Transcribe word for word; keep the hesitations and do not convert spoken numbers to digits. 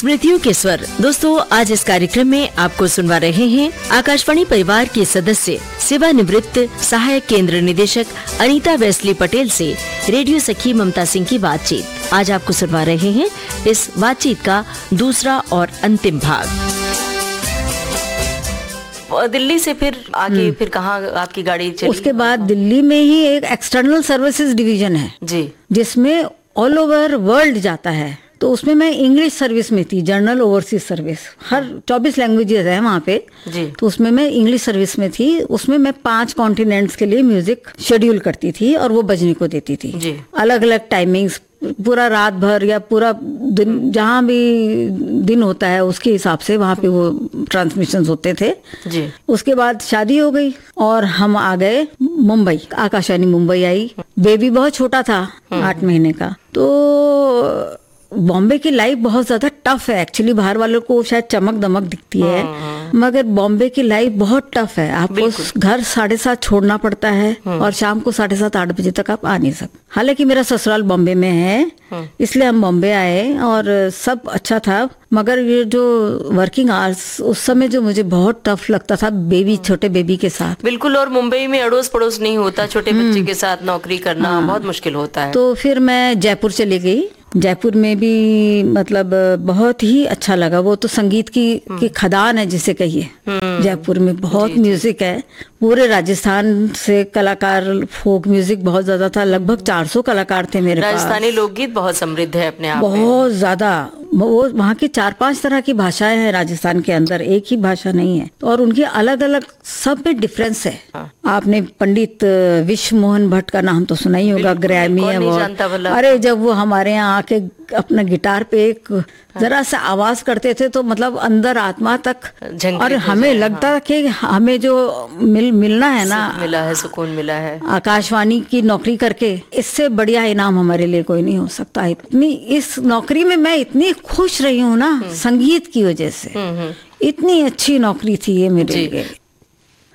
स्मृतियों के स्वर। दोस्तों, आज इस कार्यक्रम में आपको सुनवा रहे हैं आकाशवाणी परिवार के सदस्य सेवानिवृत्त सहायक केंद्र निदेशक अनीता वेस्ली पटेल से रेडियो सखी ममता सिंह की बातचीत। आज आपको सुनवा रहे हैं इस बातचीत का दूसरा और अंतिम भाग। दिल्ली से फिर आगे फिर कहाँ आपकी गाड़ी चली? उसके बाद दिल्ली में ही एक एक्सटर्नल सर्विसेज डिवीजन है जी, जिसमें ऑल ओवर वर्ल्ड जाता है। तो उसमें मैं इंग्लिश सर्विस में थी, जर्नल ओवरसीज सर्विस। हर चौबीस लैंग्वेजेस है वहाँ पे जी। तो उसमें मैं इंग्लिश सर्विस में थी। उसमें मैं पांच कॉन्टिनेंट्स के लिए म्यूजिक शेड्यूल करती थी और वो बजने को देती थी जी। अलग अलग टाइमिंग्स, पूरा रात भर या पूरा दिन, जहाँ भी दिन होता है उसके हिसाब से वहाँ पे वो ट्रांसमिशंस होते थे जी। उसके बाद शादी हो गई और हम आ गए मुंबई। आकाशवाणी मुंबई आई। बेबी बहुत छोटा था, आठ महीने का। तो बॉम्बे की लाइफ बहुत ज्यादा टफ है। एक्चुअली बाहर वालों को शायद चमक दमक दिखती है, मगर बॉम्बे की लाइफ बहुत टफ है। आपको घर साढ़े सात छोड़ना पड़ता है और शाम को साढ़े सात आठ बजे तक आप आ नहीं सकते। हालांकि मेरा ससुराल बॉम्बे में है, इसलिए हम बॉम्बे आए और सब अच्छा था। मगर ये जो वर्किंग आवर्स उस समय जो मुझे बहुत टफ लगता था, बेबी छोटे बेबी के साथ। बिल्कुल, और मुंबई में अड़ोस पड़ोस नहीं होता, छोटे बच्चे के साथ नौकरी करना हाँ। बहुत मुश्किल होता है। तो फिर मैं जयपुर चली गई। जयपुर में भी मतलब बहुत ही अच्छा लगा। वो तो संगीत की, की खदान है जिसे कहिए। जयपुर में बहुत म्यूजिक है। पूरे राजस्थान से कलाकार, फोक म्यूजिक बहुत ज्यादा था। लगभग चार सौ कलाकार थे मेरे पास। राजस्थानी लोकगीत बहुत समृद्ध है अपने आप में। बहुत ज्यादा। वो वहाँ की चार पांच तरह की भाषाएं हैं राजस्थान के अंदर, एक ही भाषा नहीं है। और उनकी अलग अलग सब में डिफरेंस है। हाँ। आपने पंडित विश्व मोहन भट्ट का नाम तो सुना ही होगा, ग्रैमी अवार्ड। अरे जब वो हमारे यहाँ आके अपना गिटार पे एक जरा सा आवाज करते थे तो मतलब अंदर आत्मा तक, और हमें लगता हाँ। कि हमें जो मिल मिलना है ना, मिला है, सुकून मिला है आकाशवाणी की नौकरी करके, इससे बढ़िया इनाम हमारे लिए कोई नहीं हो सकता। इतनी इस नौकरी में मैं इतनी खुश रही हूँ ना, संगीत की वजह से। इतनी अच्छी नौकरी थी ये मेरे लिए।